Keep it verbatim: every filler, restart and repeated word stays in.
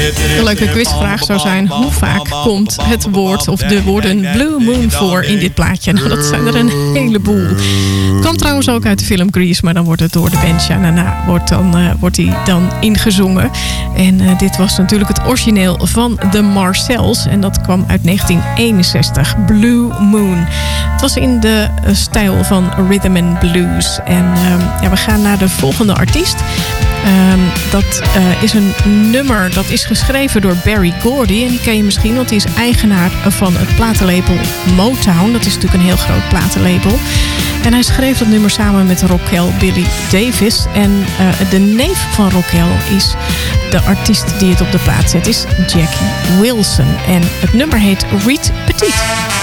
Een leuke quizvraag zou zijn: hoe vaak komt het woord of de woorden Blue Moon voor in dit plaatje? Nou, dat zijn er een heleboel. Komt trouwens ook uit de film Grease, maar dan wordt het door de band Sha Na Na wordt dan, uh, wordt die dan ingezongen. En uh, dit was natuurlijk het origineel van de Marcels. En dat kwam uit negentien eenenzestig. Blue Moon. Het was in de uh, stijl van rhythm and blues. En uh, ja, we gaan naar de volgende artiest. Um, dat uh, is een nummer dat is geschreven door Berry Gordy. En die ken je misschien, want die is eigenaar van het platenlabel Motown. Dat is natuurlijk een heel groot platenlabel. En hij schreef dat nummer samen met Rockel Billy Davis. En uh, de neef van Rockel is de artiest die het op de plaat zet, is Jackie Wilson. En het nummer heet Reed Petit.